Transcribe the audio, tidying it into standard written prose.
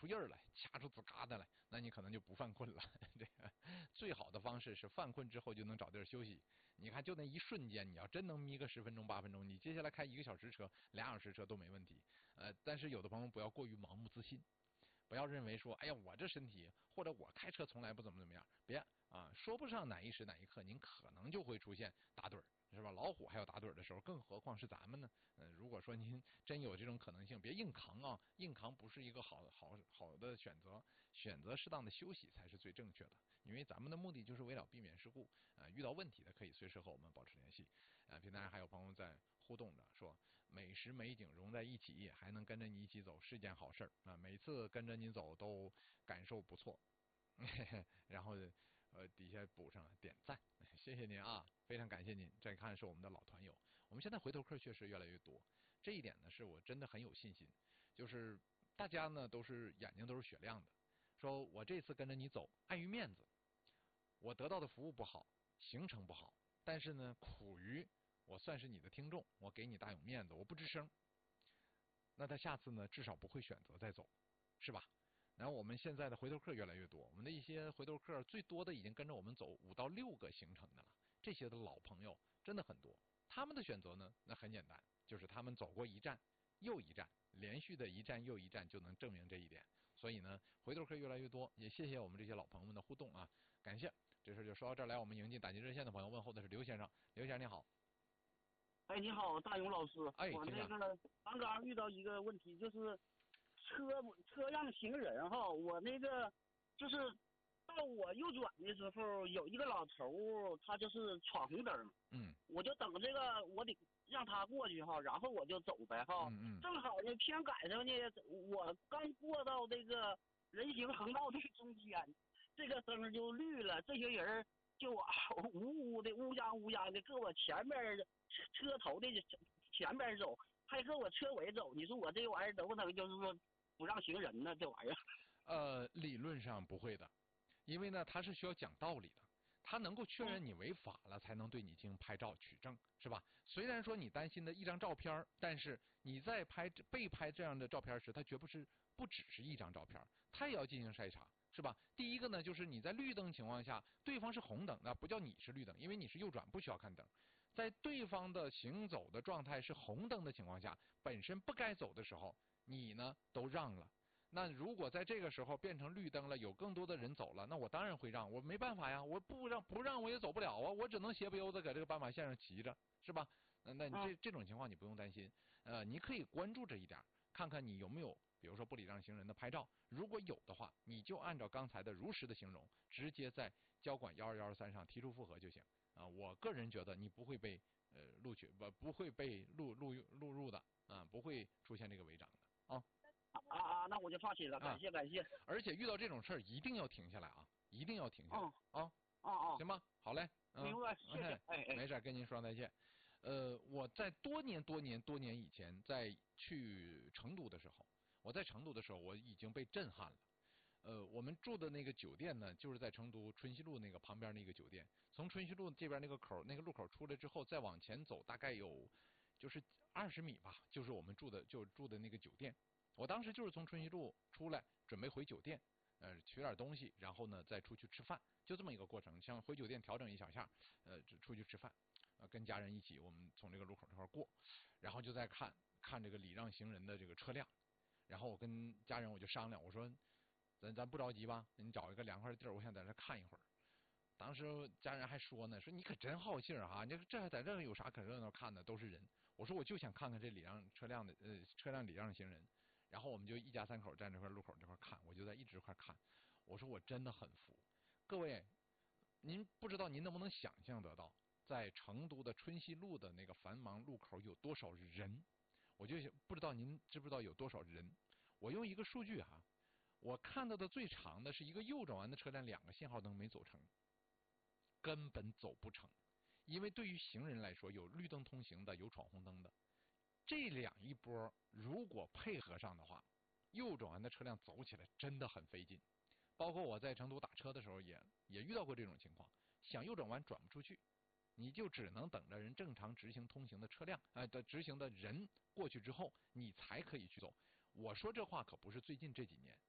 出印儿来，掐出吱嘎的来，那你可能就不犯困了。这个最好的方式是犯困之后就能找地儿休息。你看，就那一瞬间，你要真能眯个10分钟、8分钟，你接下来开1个小时车、2小时车都没问题。但是有的朋友不要过于盲目自信。不要认为说，哎呀，我这身体或者我开车从来不怎么样，别啊，说不上哪一时哪一刻您可能就会出现打盹儿，是吧？老虎还有打盹儿的时候，更何况是咱们呢？如果说您真有这种可能性，别硬扛啊，硬扛不是一个好的选择，选择适当的休息才是最正确的。因为咱们的目的就是为了避免事故，遇到问题的可以随时和我们保持联系。平台还有朋友在互动着说，美食美景融在一起，还能跟着你一起走是件好事啊！每次跟着你走都感受不错。然后底下补上点赞，谢谢您啊，非常感谢您。再看是我们的老团友，我们现在回头客确实越来越多，这一点呢是我真的很有信心，就是大家呢都是眼睛都是雪亮的，说我这次跟着你走，碍于面子，我得到的服务不好，行程不好，但是呢苦于我算是你的听众，我给你大有面子，我不吱声，那他下次呢至少不会选择再走，是吧？然后我们现在的回头客越来越多，我们的一些回头客最多的已经跟着我们走5到6个行程的了，这些的老朋友真的很多。他们的选择呢，那很简单，就是他们走过一站又一站，连续的一站又一站就能证明这一点。所以呢，回头客越来越多，也谢谢我们这些老朋友们的互动啊，感谢。这事就说到这儿来，我们迎进打进热线的朋友，问候的是刘先生，刘先生你好。 哎，你好，大勇老师。 哎， 我那个刚刚遇到一个问题，就是车让行人哈，我那个就是到我右转的时候，有一个老头他就是闯红灯，我就等这个我得让他过去哈，然后我就走呗哈，正好呢偏赶上呢，我刚过到这个人行横道的中间，这个灯就绿了，这些人就呜呜的乌泱乌泱的搁我前面车头的前边走，还搁我车尾走，你说我这玩意儿能不能就是说不让行人呢？这玩意儿？理论上不会的，因为呢，他是需要讲道理的，他能够确认你违法了，才能对你进行拍照取证，是吧？虽然说你担心的一张照片，但是你在被拍这样的照片时，它绝不只是一张照片，他也要进行筛查。是吧？第一个呢，就是你在绿灯情况下，对方是红灯，那不叫你是绿灯，因为你是右转，不需要看灯。在对方的行走的状态是红灯的情况下，本身不该走的时候，你呢都让了。那如果在这个时候变成绿灯了，有更多的人走了，那我当然会让，我没办法呀，我不让我也走不了啊，我只能斜不悠的搁这个斑马线上骑着，是吧？那你这种情况你不用担心，你可以关注这一点，看看你有没有。比如说不礼让行人的拍照，如果有的话，你就按照刚才的如实的形容，直接在交管12123上提出复核就行啊。我个人觉得你不会被录取，不会被录入的啊，不会出现这个违章的啊。 那我就放心了，感谢感谢。 而且遇到这种事儿一定要停下来啊，一定要停下来行吧？好嘞， 明白，谢谢。 没事，跟您说再见。我在多年以前在去成都的时候。我在成都的时候，我已经被震撼了。我们住的那个酒店呢，就是在成都春熙路那个旁边那个酒店。从春熙路这边那个路口出来之后，再往前走大概有就是20米吧，就是我们住的那个酒店。我当时就是从春熙路出来，准备回酒店，取点东西，然后呢再出去吃饭，就这么一个过程。像回酒店调整一小下，出去吃饭，跟家人一起，我们从这个路口这块过，然后就在看这个礼让行人的这个车辆。然后我跟家人我就商量，我说咱不着急吧，你找一个凉快的地儿，我想在这看一会儿。当时家人还说呢，说你可真好信哈，你这还在这有啥可热闹看的，都是人。我说我就想看看这车辆礼让行人。然后我们就一家3口站这块路口这块看，我就在一直块看。我说我真的很服各位，您不知道您能不能想象得到，在成都的春熙路的那个繁忙路口有多少人？我就不知道您知不知道有多少人。我用一个数据我看到的最长的是一个右转弯的车辆2个信号灯没走成，根本走不成。因为对于行人来说，有绿灯通行的，有闯红灯的，这一波如果配合上的话，右转弯的车辆走起来真的很费劲。包括我在成都打车的时候也遇到过这种情况，想右转弯转不出去，你就只能等着人正常直行通行的车辆直行的人过去之后，你才可以去走。我说这话可不是最近这几年，